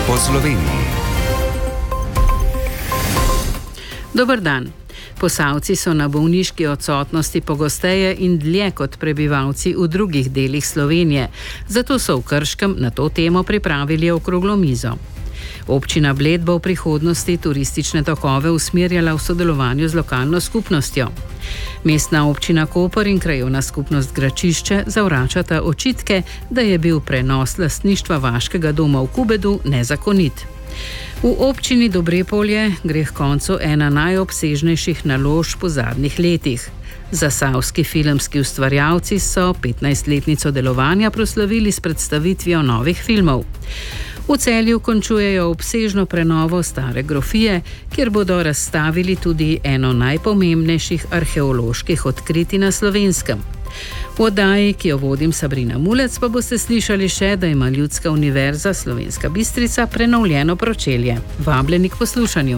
po Sloveniji. Dober dan. Posavci so na bolniški odsotnosti pogosteje in dlje kot prebivalci v drugih delih Slovenije, zato so v Krškem na to temo pripravili okroglo mizo. Občina Bled bo v prihodnosti turistične tokove usmerjala v sodelovanju z lokalno skupnostjo. Mestna občina Koper in krajevna skupnost Gračišče zavračata očitke, da je bil prenos lastništva vaškega doma v Kubedu nezakonit. V občini Dobrepolje gre k koncu ena najobsežnejših naložb v zadnjih letih. Zasavski filmski ustvarjalci so 15-letnico delovanja proslavili s predstavitvijo novih filmov. V Celju končujejo obsežno prenovo stare grofije, kjer bodo razstavili tudi eno najpomembnejših arheoloških odkritij na Slovenskem. V oddaji, ki jo vodim Sabrina Mulec, pa boste slišali še, da ima Ljudska univerza Slovenska Bistrica prenovljeno pročelje. Vabljeni k poslušanju.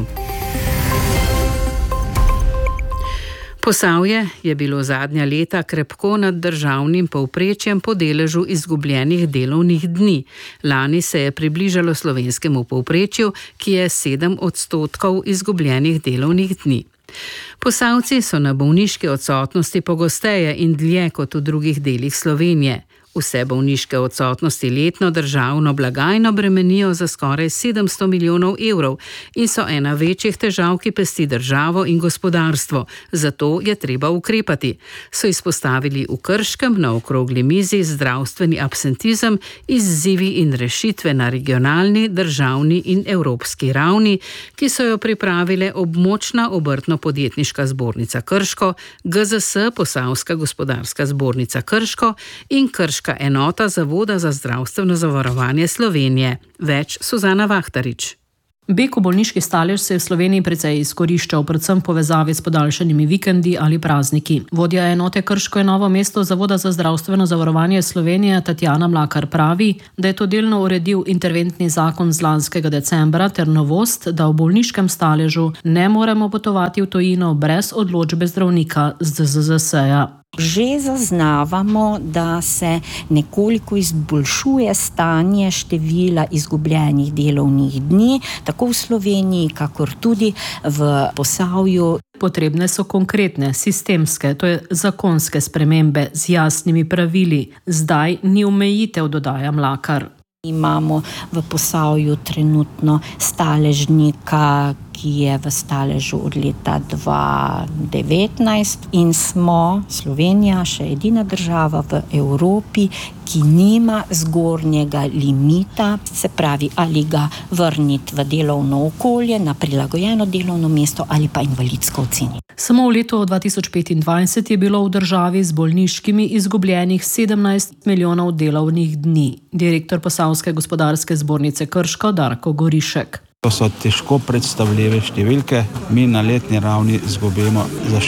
Posavje je bilo zadnja leta krepko nad državnim povprečjem po deležu izgubljenih delovnih dni. Lani se je približalo slovenskemu povprečju, ki je 7% izgubljenih delovnih dni. Posavci so na bolniški odsotnosti pogosteje in dlje kot v drugih delih Slovenije. Vse bolniške odsotnosti letno državno blagajno bremenijo za skoraj 700 milijonov evrov in so ena večjih težav, ki pesti državo in gospodarstvo. Zato je treba ukrepati, so izpostavili v Krškem na okrogli mizi Zdravstveni absentizem, izzivi in rešitve na regionalni, državni in evropski ravni, ki so jo pripravile Območna obrtno-podjetniška zbornica Krško, GZS Posavska gospodarska zbornica Krško in Krška enota Zavoda za zdravstveno zavarovanje Slovenije. Več Suzana Vahtarič. Beg v bolniški stalež se je v Sloveniji precej izkoriščal, predvsem povezavi s podaljšanimi vikendi ali prazniki. Vodja enote Krško je Novo mesto Zavoda za zdravstveno zavarovanje Slovenije Tatjana Mlakar pravi, da je to delno uredil interventni zakon z lanskega decembra ter novost, da v bolniškem staležu ne moremo potovati v tujino brez odločbe zdravnika z ZZZS-ja. Že zaznavamo, da se nekoliko izboljšuje stanje števila izgubljenih delovnih dni, tako v Sloveniji, kakor tudi v Posavju. Potrebne so konkretne, sistemske, to je zakonske spremembe z jasnimi pravili. Zdaj ni omejitev, dodaja Mlakar. Imamo v Posavju trenutno staležnika, ki je v staležu od leta 2019 in smo, Slovenija, še edina država v Evropi, ki nima zgornjega limita, se pravi, ali ga vrniti v delovno okolje, na prilagojeno delovno mesto ali pa invalidsko oceniti. Samo v letu 2025 je bilo v državi z bolniškimi izgubljenih 17 milijonov delovnih dni. Direktor Posavske gospodarske zbornice Krško Darko Gorišek. To so težko predstavljive številke. Mi na letni ravni izgubimo za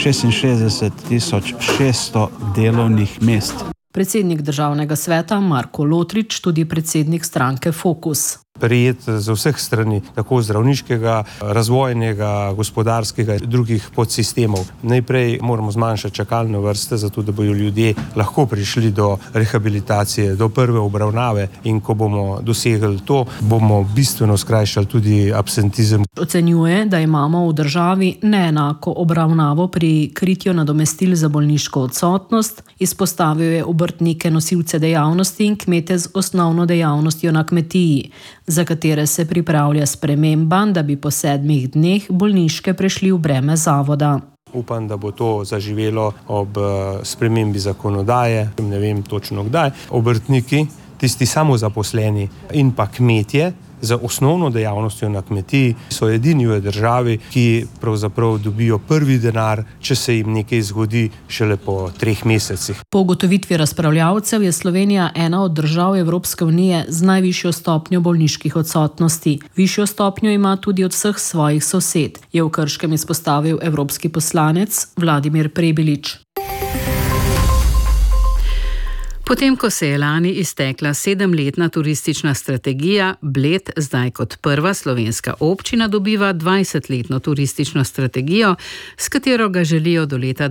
66.600 delovnih mest. Predsednik državnega sveta Marko Lotrič, tudi predsednik stranke Fokus. Prijet z vseh strani, tako zdravniškega, razvojnega, gospodarskega in drugih podsistemov. Najprej moramo zmanjšati čakalne vrste, zato da bodo ljudje lahko prišli do rehabilitacije, do prve obravnave in ko bomo dosegli to, bomo bistveno skrajšali tudi absentizem. Ocenjuje, da imamo v državi neenako obravnavo pri kritju nadomestil za bolniško odsotnost, izpostavil je obrtnike, nosilce dejavnosti in kmete z osnovno dejavnostjo na kmetiji, za katere se pripravlja sprememba, da bi po 7 dneh bolniške prešli v breme zavoda. Upam, da bo to zaživelo ob spremembi zakonodaje, ne vem točno kdaj. Obrtniki, tisti samozaposleni in pa kmetje z osnovno dejavnostjo na kmetiji so edini v državi, ki pravzaprav dobijo prvi denar, če se jim nekaj zgodi šele po 3 mesecih. Po ugotovitvi razpravljavcev je Slovenija ena od držav Evropske unije z najvišjo stopnjo bolniških odsotnosti. Višjo stopnjo ima tudi od vseh svojih sosed, je v Krškem izpostavil evropski poslanec Vladimir Prebilič. Potem, ko se je lani iztekla 7-letna turistična strategija, Bled zdaj kot prva slovenska občina dobiva 20-letno turistično strategijo, s katero ga želijo do leta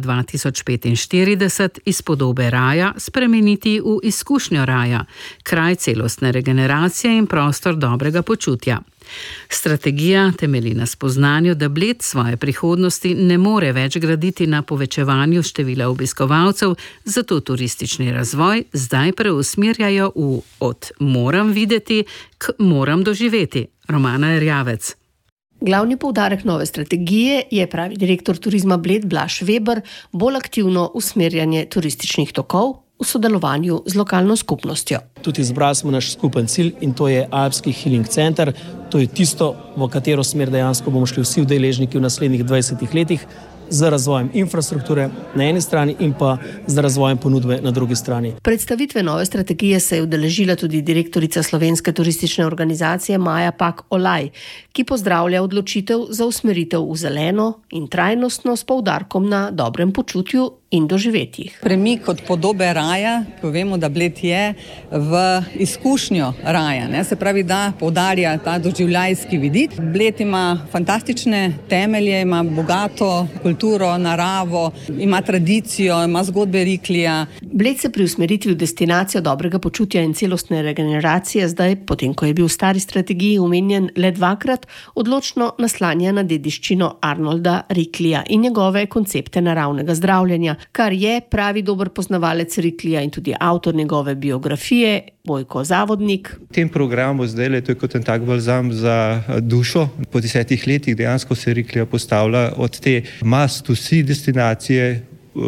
2045 iz podobe raja spremeniti v izkušnjo raja, kraj celostne regeneracije in prostor dobrega počutja. Strategija temelji na spoznanju, da Bled svoje prihodnosti ne more več graditi na povečevanju števila obiskovalcev, zato turistični razvoj zdaj preusmerjajo od moram videti k moram doživeti. Romana Erjavec. Glavni poudarek nove strategije je, pravi direktor turizma Bled Blaž Veber, bolj aktivno usmerjanje turističnih tokov v sodelovanju z lokalno skupnostjo. Tudi izbrali smo naš skupen cilj in to je Alpski healing center. To je tisto, v katero smer dejansko bomo šli vsi udeleženiki v naslednjih 20 letih, z razvojem infrastrukture na eni strani in pa z razvojem ponudbe na drugi strani. Predstavitve nove strategije se je udeležila tudi direktorica Slovenske turistične organizacije Maja Pak Olaj, ki pozdravlja odločitev za usmeritev v zeleno in trajnostno s poudarkom na dobrem počutju in doživetjih. Premik od podobe raja, ko vemo, da Bled je, v izkušnjo raja, se pravi, da poudarja ta doživljajski vidik. Bled ima fantastične temelje, ima bogato kulturo, naravo, ima tradicijo, ima zgodbe Riklija. Bled se pri usmeritvi v destinacijo dobrega počutja in celostne regeneracije zdaj, potem ko je bil v stari strategiji omenjen le 2-krat, odločno naslanja na dediščino Arnolda Riklija in njegove koncepte naravnega zdravljenja, kar je, pravi dober poznavalec Riklija in tudi avtor njegove biografije, Vojko Zavodnik. V tem programu zdaj to je kot en tak balzam za dušo. Po 10 letih dejansko se Riklija postavlja od te must to see destinacije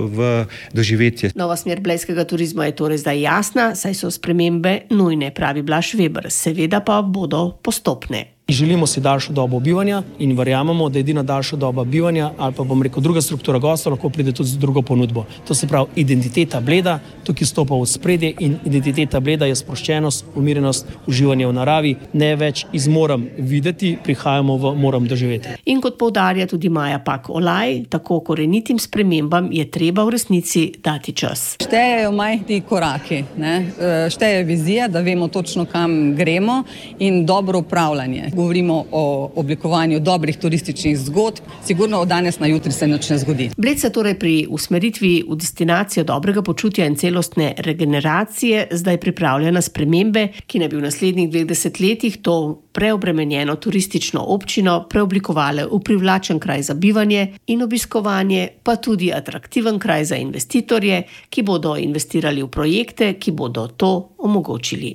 v doživetje. Nova smer blejskega turizma je torej zdaj jasna, saj so spremembe nujne, pravi Blaž Veber, seveda pa bodo postopne. Želimo si daljšo dobo bivanja in verjamemo, da edina daljša doba bivanja ali pa druga struktura gosta lahko pride tudi z drugo ponudbo. To se pravi identiteta Bleda, tukaj stopa v spredje in identiteta Bleda je sproščenost, umirjenost, uživanje v naravi, ne več iz moram videti, prihajamo v moram doživeti. In kot poudarja tudi Maja Pak Olaj, tako korenitim spremembam je treba v resnici dati čas. Štejejo majhni koraki, šteje vizija, da vemo točno, kam gremo in dobro upravljanje. Govorimo o oblikovanju dobrih turističnih zgodb, sigurno od danes na jutri se nič ne zgodi. Bled se torej pri usmeritvi v destinacijo dobrega počutja in celostne regeneracije zdaj pripravlja na spremembe, ki naj bi v naslednjih 20 letih to preobremenjeno turistično občino preoblikovale v privlačen kraj za bivanje in obiskovanje, pa tudi atraktiven kraj za investitorje, ki bodo investirali v projekte, ki bodo to omogočili.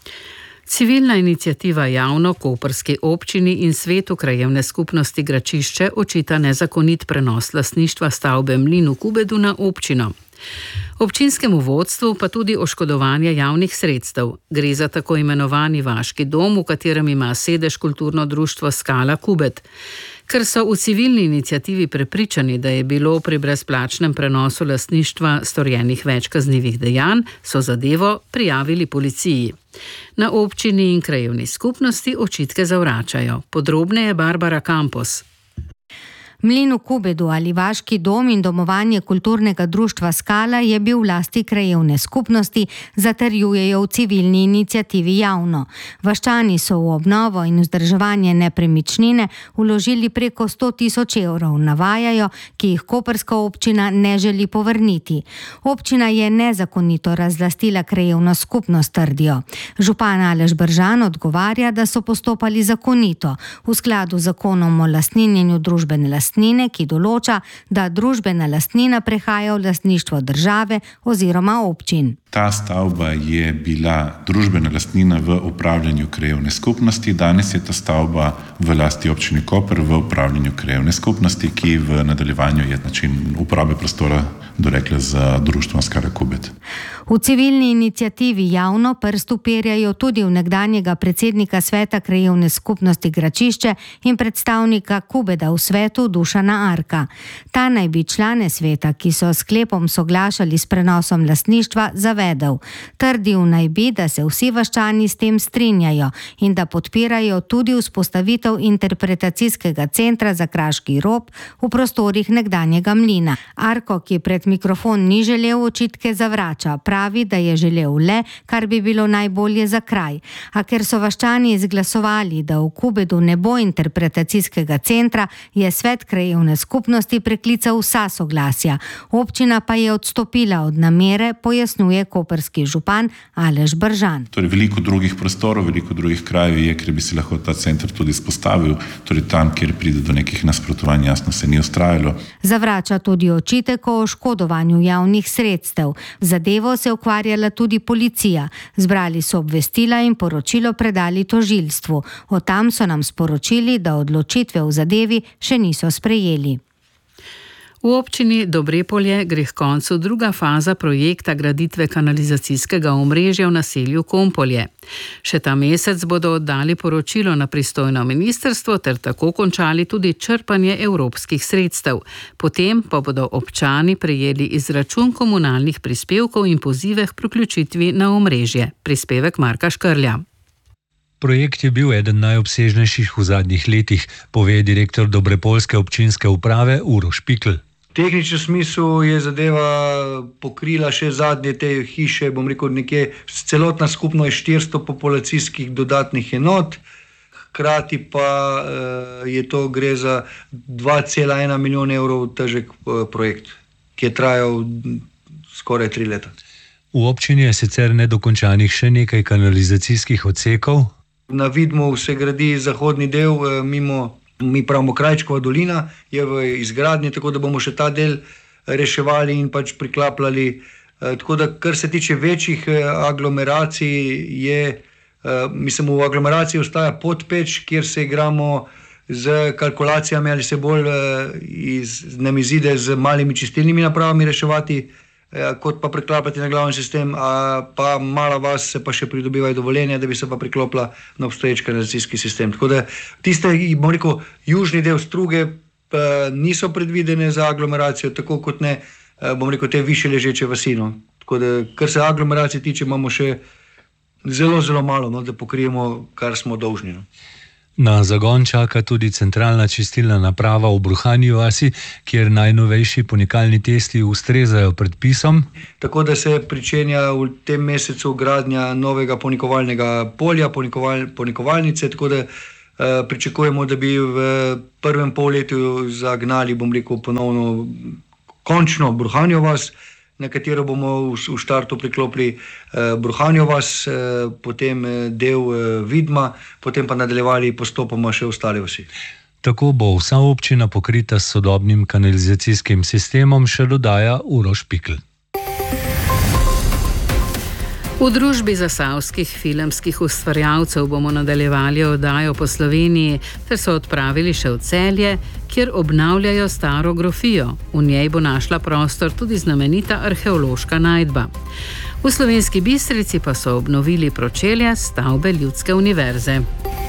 Civilna iniciativa Javno koprski občini in svetu krajevne skupnosti Gračišče očita nezakonit prenos lastništva stavbe Mlin v Kubedu na občino. Občinskemu vodstvu pa tudi oškodovanje javnih sredstev. Gre za tako imenovani Vaški dom, v katerem ima sedež kulturno društvo Skala Kubed. Ker so v civilni iniciativi prepričani, da je bilo pri brezplačnem prenosu lastništva storjenih več kaznivih dejanj, so zadevo prijavili policiji. Na občini in krajevni skupnosti očitke zavračajo. Podrobneje Barbara Campos. Mlin v Kubedu ali Vaški dom in domovanje kulturnega društva Skala je bil v lasti krajevne skupnosti, zatrjujejo v civilni iniciativi Javno. Vaščani so v obnovo in vzdrževanje nepremičnine vložili preko 100 000 evrov, navajajo, ki jih koprska občina ne želi povrniti. Občina je nezakonito razlastila krajevno skupnost, trdijo. Župan Aleš Bržan odgovarja, da so postopali zakonito, v skladu z zakonom o lastninjenju družbene lastnine, ki določa, da družbena lastnina prehaja v lastništvo države oziroma občin. Ta stavba je bila družbena lastnina v upravljanju krajevne skupnosti. Danes je ta stavba v lasti občine Koper v upravljanju krajevne skupnosti, ki v nadaljevanju je način uporabe prostora dorekla za društvo Skala Kubed. V civilni iniciativi Javno prst uperjajo tudi v nekdanjega predsednika sveta krajevne skupnosti Gračišče in predstavnika Kubeda v svetu Dušana Arka. Ta naj bi člane sveta, ki so sklepom soglašali s prenosom lastništva, zavedel. Trdil naj bi, da se vsi vaščani s tem strinjajo in da podpirajo tudi vzpostavitev interpretacijskega centra za Kraški rob v prostorih nekdanjega mlina. Arko, ki pred mikrofon ni želel, očitke zavrača. pravi, da je želel le, kar bi bilo najbolje za kraj. A ker so vaščani izglasovali, da v Kubedu ne bo interpretacijskega centra, je svet krajevne skupnosti preklical vsa soglasja. Občina pa je odstopila od namere, pojasnjuje koprski župan Aleš Bržan. Torej, veliko drugih prostorov, veliko drugih krajev je, kjer bi se lahko ta center tudi izpostavil, torej tam, kjer pride do nekih nasprotovanj, jasno se ni ustrajalo. Zavrača tudi očitek o oškodovanju javnih sredstev. Zadevo se ukvarjala tudi policija. Zbrali so obvestila in poročilo predali tožilstvu. Od tam so nam sporočili, da odločitve v zadevi še niso sprejeli. V občini Dobrepolje gre k koncu druga faza projekta graditve kanalizacijskega omrežja v naselju Kompolje. Še ta mesec bodo oddali poročilo na pristojno ministrstvo ter tako končali tudi črpanje evropskih sredstev. Potem pa bodo občani prejeli izračun komunalnih prispevkov in pozive k priključitvi na omrežje. Prispevek Marka Škrlja. Projekt je bil eden najobsežnejših v zadnjih letih, pove direktor Dobrepoljske občinske uprave Uroš Pikl. V tehničnem smislu je zadeva pokrila še zadnje te hiše, bom rekel nekje, celotna skupno je 400 populacijskih dodatnih enot, hkrati pa gre za 2,1 milijona evrov težek projekt, ki je trajal skoraj 3 leta. V občini je sicer nedokončanih še nekaj kanalizacijskih odsekov. Na Vidmu se gradi zahodni del mi pravimo Krajčkova dolina, je v izgradnji, tako da bomo še ta del reševali in pač priklapljali. Tako da, kar se tiče večjih aglomeracij, v aglomeraciji ostaja Podpeč, kjer se igramo z kalkulacijami, ali se bolj nam izide z malimi čistilnimi napravami reševati, kot pa priklapljati na glavni sistem, pa Mala vas se pa še pridobivajo dovoljenja, da bi se pa priklopila na obstoječ kanalizacijski sistem. Tako da tiste, bom rekel, južni del struge niso predvidene za aglomeracijo, tako kot ne, bom rekel, te više ležeče vasi. Tako da, kar se aglomeracije tiče, imamo še zelo, zelo malo, da pokrijemo, kar smo dolžni. Na zagon čaka tudi centralna čistilna naprava v Bruhanji vasi, kjer najnovejši ponikalni testi ustrezajo predpisom. Tako da se pričenja v tem mesecu gradnja novega ponikovalnega polja, ponikovalnice, tako da pričakujemo, da bi v prvem polletju zagnali, bom rekel, ponovno končno Bruhanjo vas, na katero bomo v štartu priklopili Bruhanjo vas, potem del Vidma, potem pa nadaljevali postopoma še ostale vasi. Tako bo vsa občina pokrita s sodobnim kanalizacijskim sistemom, še dodaja Uroš Pikl. V družbi zasavskih filmskih ustvarjalcev bomo nadaljevali oddajo po Sloveniji ter se odpravili še v Celje, kjer obnavljajo staro grofijo. V njej bo našla prostor tudi znamenita arheološka najdba. V Slovenski Bistrici pa so obnovili pročelje stavbe Ljudske univerze.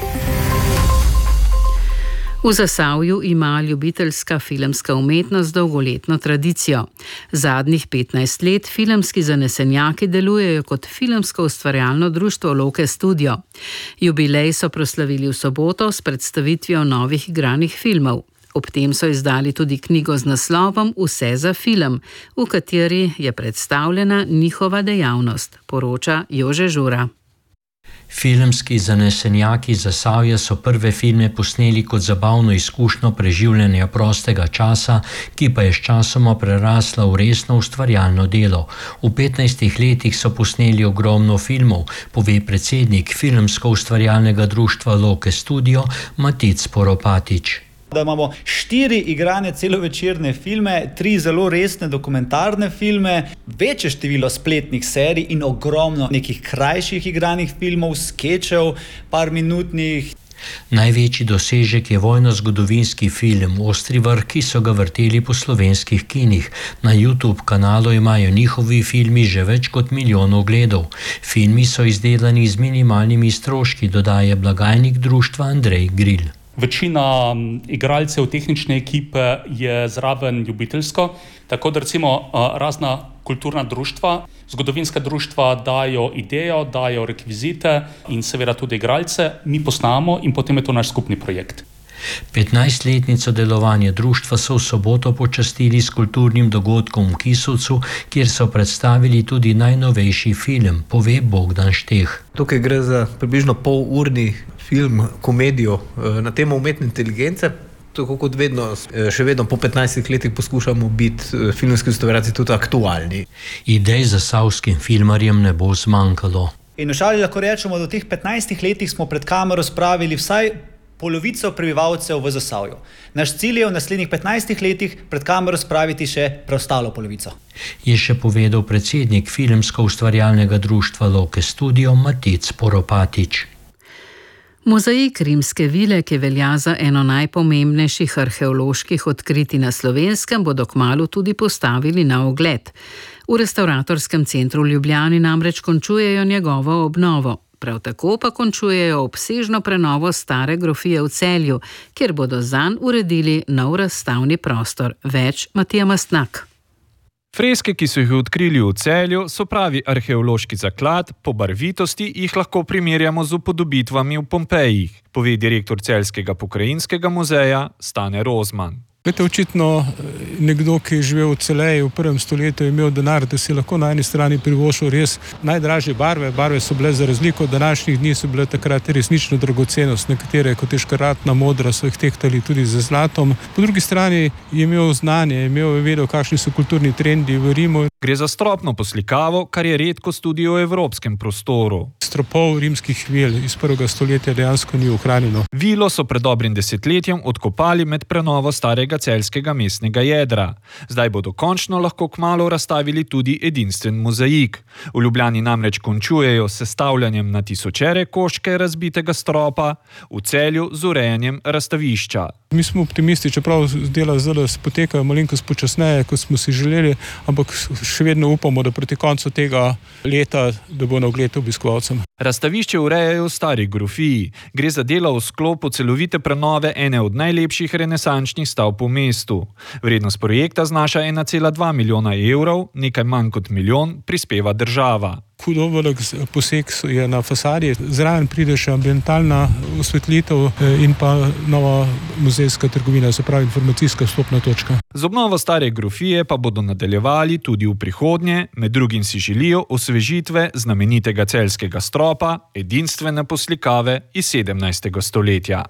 V Zasavju ima ljubiteljska filmska umetnost dolgoletno tradicijo. Zadnjih 15 let filmski zanesenjaki delujejo kot filmsko ustvarjalno društvo Loke Studio. Jubilej so proslavili v soboto s predstavitvijo novih igranih filmov. Ob tem so izdali tudi knjigo z naslovom Vse za film, v kateri je predstavljena njihova dejavnost, poroča Jože Žura. Filmski zanesenjaki Zasavja so prve filme posneli kot zabavno izkušnjo preživljanja prostega časa, ki pa je sčasoma prerasla v resno ustvarjalno delo. V 15 letih so posneli ogromno filmov, pove predsednik filmsko-ustvarjalnega društva Loke Studio Matic Poropatič. Da imamo 4 igrane celovečerne filme, 3 zelo resne dokumentarne filme, večje število spletnih serij in ogromno nekih krajših igranih filmov, skečev, par minutnih. Največji dosežek je vojno-zgodovinski film Ostri vrh, ki so ga vrteli po slovenskih kinih. Na YouTube kanalu imajo njihovi filmi že več kot 1 milijon ogledov. Filmi so izdelani z minimalnimi stroški, dodaja blagajnik društva Andrej Gril. Večina igralcev tehnične ekipe je zraven ljubiteljsko, tako da recimo razna kulturna društva, zgodovinska društva dajo idejo, dajo rekvizite in seveda tudi igralce, mi posnamo in potem je to naš skupni projekt. 15-letnico delovanja društva so v soboto počastili s kulturnim dogodkom v Kisovcu, kjer so predstavili tudi najnovejši film, pove Bogdan Šteh. Tukaj gre za približno polurni film, komedijo na temo umetne inteligence. Tako kot vedno, še vedno po 15 letih poskušamo biti filmski ustvarjalci tudi aktualni. Idej za zasavskim filmarjem ne bo zmanjkalo. In v šali lahko rečemo, da v teh 15 letih smo pred kamero spravili vsaj polovico prebivalcev v Zasavju. Naš cilj je v naslednjih 15 letih pred kamero spraviti še preostalo polovico. Je še povedal predsednik filmsko-ustvarjalnega društva Loke Studio Matic Poropatič. Mozaik rimske vile, ki velja za eno najpomembnejših arheoloških odkritij na Slovenskem, bodo kmalu tudi postavili na ogled. V Restavratorskem centru v Ljubljani namreč končujejo njegovo obnovo. Prav tako pa končujejo obsežno prenovo stare grofije v Celju, kjer bodo zanj uredili nov razstavni prostor. Več Matija Mastnak. Freske, ki so jih odkrili v Celju, so pravi arheološki zaklad, po barvitosti jih lahko primerjamo z upodobitvami v Pompejih, pove direktor Celjskega pokrajinskega muzeja Stane Rozman. Vete, očitno nekdo, ki je živel v Celju v 1. stoletju, je imel denar, da si lahko na eni strani privoščil res najdražje barve. Barve so bile za razliko od današnjih dni, so bile takrat resnično dragocenost. Nekatere, kot je škaratna modra, so jih tehtali tudi z zlatom. Po drugi strani je imel znanje, je vedel, kakšni so kulturni trendi v Rimu. Gre za stropno poslikavo, kar je redkost tudi v evropskem prostoru. Stropov rimskih vil iz 1. stoletja dejansko ni ohranjeno. Vilo so pred dobrim desetletjem odkopali med prenovo starega celjskega mestnega jedra. Zdaj bodo končno lahko kmalu razstavili tudi edinstven mozaik. V Ljubljani namreč končujejo s sestavljanjem na tisočere koščke razbitega stropa, v Celju z urejanjem razstavišča. Mi smo optimisti, čeprav dela zdaj potekajo malenkost počasneje, kot smo si želeli, ampak še vedno upamo, da proti koncu tega leta, da bo na ogled obiskovalcem. Razstavišče urejajo v stari grofiji. Gre za delo v sklopu celovite prenove ene od najlepših renesančnih stavb v mestu. Vrednost projekta znaša 1,2 milijona evrov, nekaj manj kot milijon prispeva država. Hudo velik poseg je na fasadi, zraven pride še ambientalna osvetlitev in pa nova muzejska trgovina, se pravi informacijska vstopna točka. Z obnovo stare grofije pa bodo nadaljevali tudi v prihodnje, med drugim si želijo osvežitve znamenitega celjskega stropa, edinstvene poslikave iz 17. stoletja.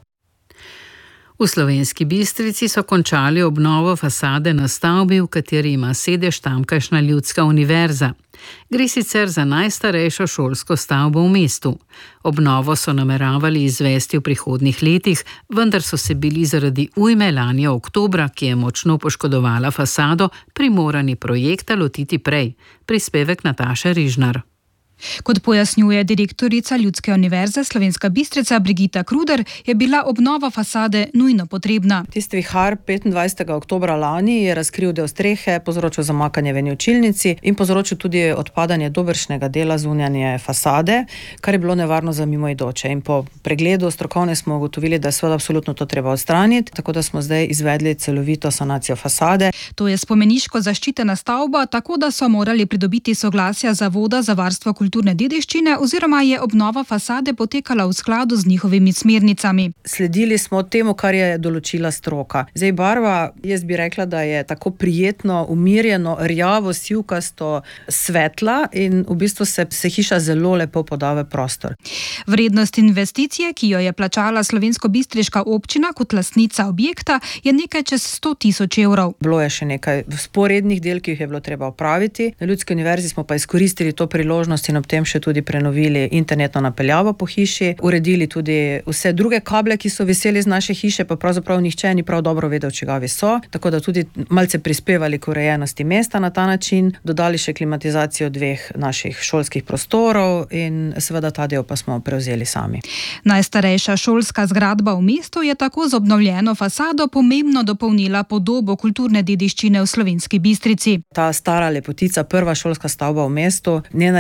V Slovenski Bistrici so končali obnovo fasade na stavbi, v kateri ima sedež tamkajšnja Ljudska univerza. Gre sicer za najstarejšo šolsko stavbo v mestu. Obnovo so nameravali izvesti v prihodnjih letih, vendar so se bili zaradi ujme lani oktobra, ki je močno poškodovala fasado, primorani projekta lotiti prej. Prispevek Nataše Rižnar. Kot pojasnjuje direktorica Ljudske univerze Slovenska Bistrica Brigita Kruder, je bila obnova fasade nujno potrebna. Tisti vihar 25. oktobra lani je razkril del strehe, povzročil zamakanje v eni učilnici in povzročil tudi odpadanje dobršnega dela zunanje fasade, kar je bilo nevarno za mimoidoče. In po pregledu strokovne smo ugotovili, da je seveda absolutno to treba odstraniti, tako da smo zdaj izvedli celovito sanacijo fasade. To je spomeniško zaščitena stavba, tako da so morali pridobiti soglasja Zavoda za varstvo kulturne dediščine oziroma je obnova fasade potekala v skladu z njihovimi smernicami. Sledili smo temu, kar je določila stroka. Zdaj barva, jaz bi rekla, da je tako prijetno, umirjeno, rjavo, sivkasto, svetla in v bistvu se hiša zelo lepo poda v prostor. Vrednost investicije, ki jo je plačala slovensko-bistriška občina kot lastnica objekta, je nekaj čez 100.000 evrov. Bilo je še nekaj vzporednih del, ki jih je bilo treba opraviti. Na Ljudski univerzi smo pa izkoristili to priložnost in ob tem še tudi prenovili internetno napeljavo po hiši, uredili tudi vse druge kable, ki so viseli z naše hiše, pa pravzaprav nihče ni prav dobro vedel, čigavi so, tako da tudi malce prispevali k urejenosti mesta na ta način, dodali še klimatizacijo 2 naših šolskih prostorov in seveda ta del pa smo prevzeli sami. Najstarejša šolska zgradba v mestu je tako z obnovljeno fasado pomembno dopolnila podobo kulturne dediščine v Slovenski Bistrici. Ta stara lepotica, prva šolska stavba v mestu, njena letnica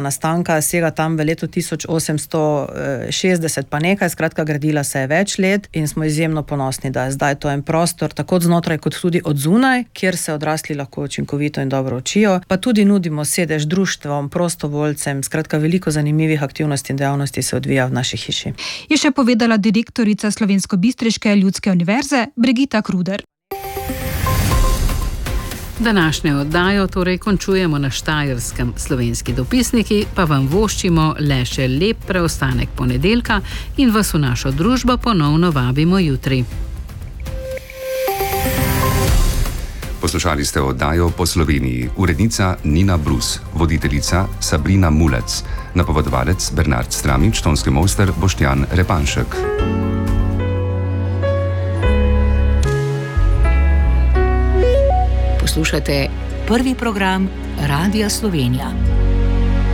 nastanka sega tam v letu 1860 pa nekaj, skratka gradila se je več let in smo izjemno ponosni, da je zdaj to en prostor, tako znotraj kot tudi od zunaj, kjer se odrasli lahko učinkovito in dobro učijo, pa tudi nudimo sedež društvom, prostovoljcem, skratka veliko zanimivih aktivnosti in dejavnosti se odvija v naši hiši. Je še povedala direktorica Slovensko-bistriške ljudske univerze Brigita Kruder. Današnjo oddajo torej končujemo na Štajerskem. Slovenski dopisniki pa vam voščimo le še lep preostanek ponedeljka in vas v našo družbo ponovno vabimo jutri. Poslušali ste oddajo Po Sloveniji. Urednica Nina Brus, voditeljica Sabrina Mulec, napovedovalec Bernard Stramič, tonski mojster Boštjan Repanšek. Poslušajte prvi program Radia Slovenija.